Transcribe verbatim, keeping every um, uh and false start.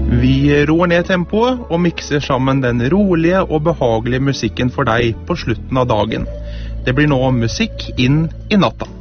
Vi roer ned tempoet og mikser sammen den rolige og behagelige musikken for deg på slutten av dagen. Det blir nå musikk inn i natta.